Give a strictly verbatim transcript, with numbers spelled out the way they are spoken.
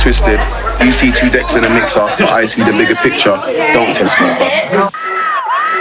twisted. You see two decks in a mixer, but I see the bigger picture. Don't test me, bro.